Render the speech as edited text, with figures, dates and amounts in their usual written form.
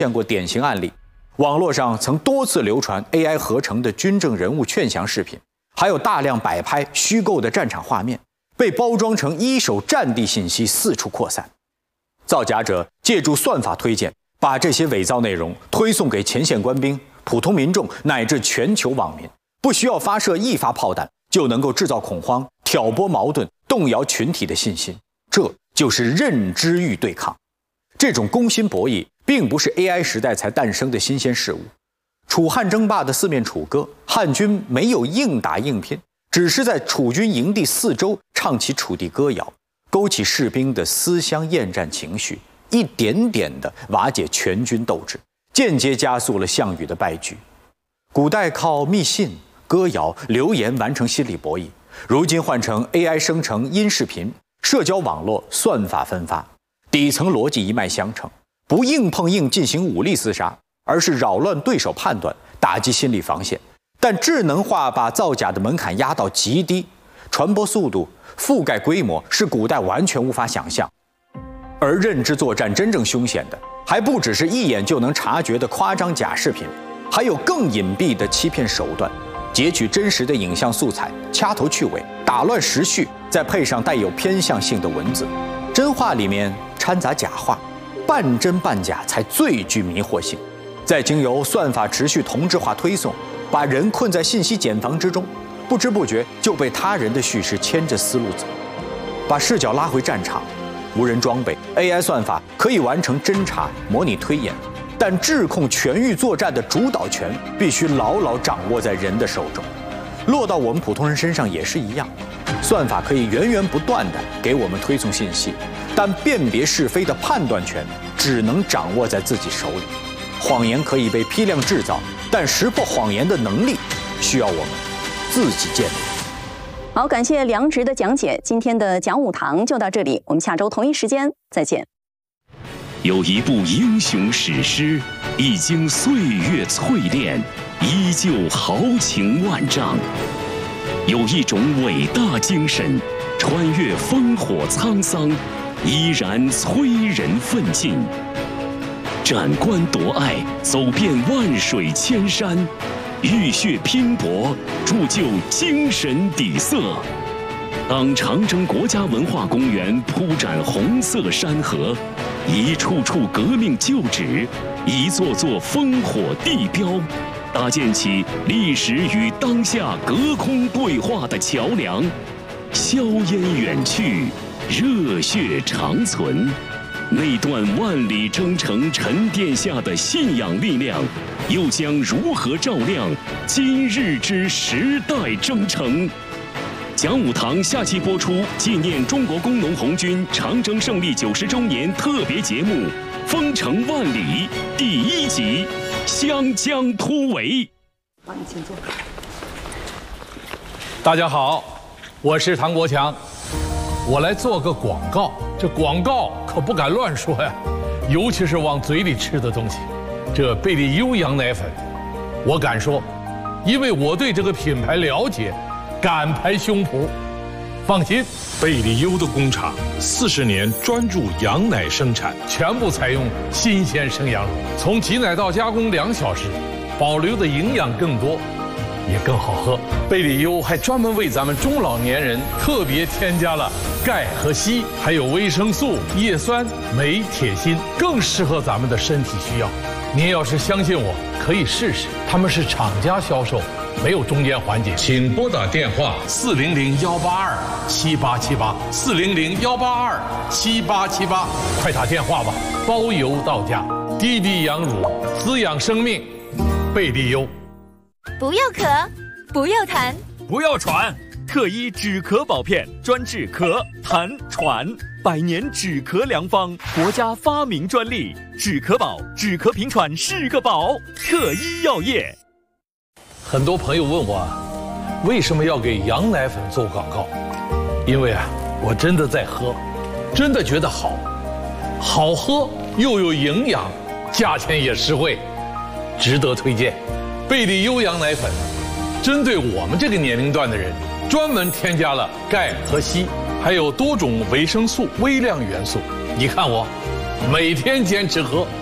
现过典型案例，网络上曾多次流传 AI 合成的军政人物劝降视频，还有大量摆拍虚构的战场画面，被包装成一手战地信息四处扩散。造假者借助算法推荐，把这些伪造内容推送给前线官兵、普通民众乃至全球网民，不需要发射一发炮弹，就能够制造恐慌、挑拨矛盾、动摇群体的信心。这就是认知域对抗。这种攻心博弈并不是 AI 时代才诞生的新鲜事物。楚汉争霸的四面楚歌，汉军没有硬打硬拼，只是在楚军营地四周唱起楚地歌谣，勾起士兵的思乡厌战情绪，一点点地瓦解全军斗志，间接加速了项羽的败局。古代靠密信、歌谣、流言完成心理博弈，如今换成 AI 生成音视频，社交网络算法分发，底层逻辑一脉相承，不硬碰硬进行武力厮杀，而是扰乱对手判断，打击心理防线。但智能化把造假的门槛压到极低，传播速度、覆盖规模是古代完全无法想象。而认知作战真正凶险的，还不只是一眼就能察觉的夸张假视频，还有更隐蔽的欺骗手段，截取真实的影像素材，掐头去尾，打乱时序，再配上带有偏向性的文字，真话里面掺杂假话，半真半假才最具迷惑性。再经由算法持续同质化推送，把人困在信息茧房之中，不知不觉就被他人的叙事牵着思路走。把视角拉回战场，无人装备 AI 算法可以完成侦查、模拟推演，但制控全域作战的主导权必须牢牢掌握在人的手中。落到我们普通人身上也是一样，算法可以源源不断地给我们推送信息，但辨别是非的判断权只能掌握在自己手里。谎言可以被批量制造，但识破谎言的能力需要我们自己建立。 好，感谢梁植的讲解。今天的讲武堂就到这里，我们下周同一时间再见。 有一部英雄史诗，历经岁月淬炼，依旧豪情万丈；有一种伟大精神，穿越烽火沧桑，依然催人奋进。斩关夺隘，走遍万水千山，浴血拼搏，铸就精神底色。当长征国家文化公园铺展红色山河，一处处革命旧址，一座座烽火地标，搭建起历史与当下隔空对话的桥梁，硝烟远去，热血长存。那段万里征程沉淀下的信仰力量，又将如何照亮今日之时代征程？讲武堂下期播出，纪念中国工农红军长征胜利90周年特别节目《封城万里》第1集《湘江突围》。 帮你请坐。 大家好，我是唐国强，我来做个广告。这广告可不敢乱说呀，尤其是往嘴里吃的东西。这贝利优羊奶粉，我敢说，因为我对这个品牌了解，敢拍胸脯。放心， 贝利优的工厂40年专注羊奶生产， 全部采用新鲜生羊乳，从挤奶到加工2小时，保留的营养更多，也更好喝。贝利优还专门为咱们中老年人特别添加了钙和硒，还有维生素、叶酸、镁、铁、锌，更适合咱们的身体需要。您要是相信我，可以试试。他们是厂家销售，没有中间环节。 请拨打电话 400-182-7878，400-182-7878，快打电话吧，包邮到家。滴滴羊乳，滋养生命，贝利优。 不要咳，不要痰， 不要喘，特一止咳宝片，专治咳、痰、喘，100年止咳良方，国家发明专利，止咳宝，止咳平喘是个宝，特一药业。 很多朋友问我，为什么要给羊奶粉做广告？因为我真的在喝，真的觉得好，好喝又有营养，价钱也实惠，值得推荐。贝利优羊奶粉，针对我们这个年龄段的人，专门添加了钙和硒，还有多种维生素、微量元素。你看我，每天坚持喝。